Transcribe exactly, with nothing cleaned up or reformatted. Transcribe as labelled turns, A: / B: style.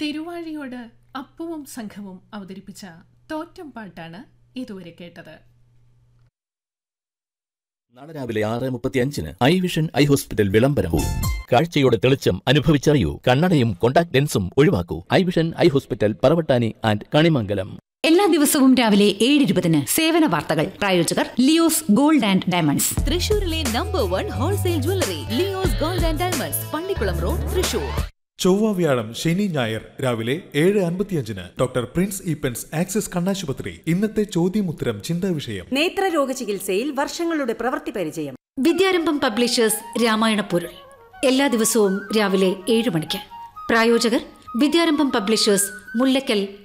A: തിരുവാഴിയോട് അപ്പുവും സംഘവും അവതരിപ്പിച്ച തോറ്റം പാട്ടാണ് ഇതുവരെ കേട്ടത്.
B: നാളെ രാവിലെ ആറ് മുപ്പത്തി അഞ്ചിന് ഐ വിഷൻ ഐ ഹോസ്പിറ്റൽ വിളംബരവും. കാഴ്ചയുടെ തെളിച്ചം അനുഭവിച്ചറിയൂ. കണ്ണടയും contact ലെൻസും ഒഴിവാക്കൂ. I vision eye hospital, Paravattani and Kanimangalam.
C: എല്ലാ ദിവസവും രാവിലെ ഏഴ് ഇരുപതിന് സേവന വാർത്തകൾ. പ്രായോജകർ ലിയോസ് ഗോൾഡ് ആൻഡ് ഡയമണ്ട്സ്,
D: തൃശൂരിലെ number one wholesale jewellery Leo's gold and diamonds, Pallikkulam road, Thrissur.
E: ചൊവ്വ, വ്യാഴം, ശനി, ഞായർ രാവിലെ ഏഴ് അൻപത്തിയഞ്ചിന് ഡോക്ടർ പ്രിൻസ് ഈപ്പൻസ് ആക്സിസ് കണ്ണാശുപത്രി. ഇന്നത്തെ ചോദ്യമുത്തരം ചിന്താ വിഷയം.
F: നേത്രരോഗ ചികിത്സയിൽ വർഷങ്ങളുടെ പ്രവൃത്തി പരിചയം.
C: വിദ്യാരംഭം പബ്ലിഷേഴ്സ് രാമായണ പൊരുൾ എല്ലാ ദിവസവും രാവിലെ ഏഴ് മണിക്ക്. പ്രായോജകർ വിദ്യാരംഭം പബ്ലിഷേഴ്സ്, മുല്ലക്കൽ,